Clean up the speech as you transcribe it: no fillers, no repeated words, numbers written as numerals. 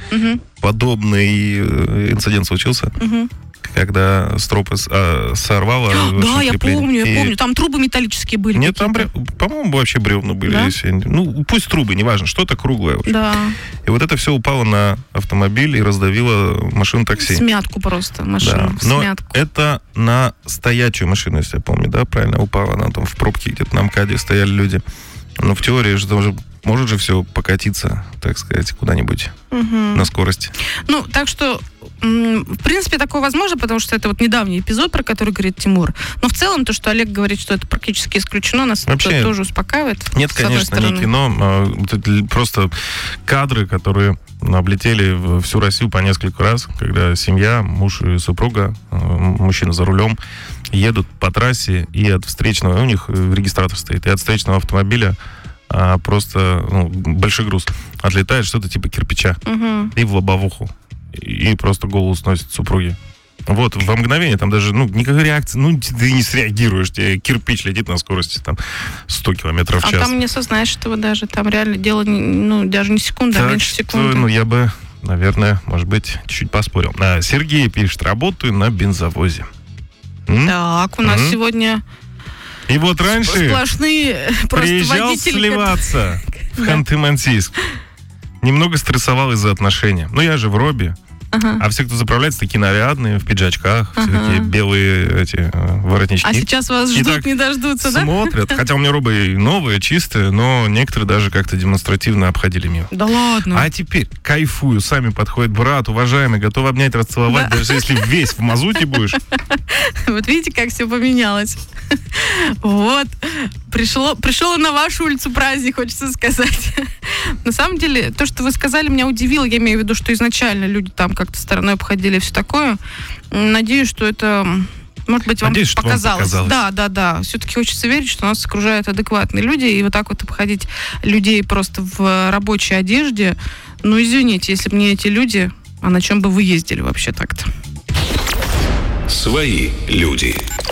подобный инцидент случился. Когда стропы сорвало. Да, я помню. Там трубы металлические были. Нет, там, по-моему, вообще бревна были. Да? Ну, пусть трубы, неважно, что-то круглое. Да. И вот это все упало на автомобиль и раздавило машину такси. Смятку просто, машину. Да. Но это на стоячую машину, если я помню, да, правильно, упала она там в пробке, где-то на МКАДе стояли люди. Но в теории же тоже может же все покатиться, так сказать, куда-нибудь на скорости. Ну, так что в принципе, такое возможно, потому что это вот недавний эпизод, про который говорит Тимур. Но в целом, то, что Олег говорит, что это практически исключено, нас вообще тоже успокаивает. Нет, конечно, не кино. Просто кадры, которые облетели всю Россию по несколько раз, когда семья, муж и супруга, мужчина за рулем, едут по трассе, и от встречного, у них регистратор стоит, и от встречного автомобиля просто большой груз отлетает, что-то типа кирпича, и в лобовуху. И просто голову сносит супруги. Вот, во мгновение, там даже, никакой реакции, ты не среагируешь, тебе кирпич летит на скорости, 100 километров в час. А там не осознаешь этого даже, там реально дело, даже не секунда, а меньше секунды. Я бы, наверное, может быть, чуть-чуть поспорил. Сергей пишет, работаю на бензовозе. Так, у нас сегодня... И вот раньше сплошные просто приезжал водители, сливаться в Ханты-Мансийск. Немного стрессовал из-за отношений. Я же в робе. А все, кто заправляется, такие нарядные, в пиджачках, все такие белые воротнички. А сейчас вас ждут, не дождутся, да? Смотрят. Хотя у меня роба и новая, чистая, но некоторые даже как-то демонстративно обходили мимо. Да ладно. А теперь кайфую, сами подходят, брат, уважаемый, готов обнять, расцеловать, даже если весь в мазуте будешь. Вот видите, как все поменялось. Вот. Пришел на вашу улицу праздник, хочется сказать. На самом деле, то, что вы сказали, меня удивило. Я имею в виду, что изначально люди там как-то стороной обходили и все такое. Надеюсь, что это, может быть, вам показалось. Да. Все-таки хочется верить, что нас окружают адекватные люди. И вот так вот обходить людей просто в рабочей одежде. Извините, если бы не эти люди, а на чем бы вы ездили вообще так-то? Свои люди.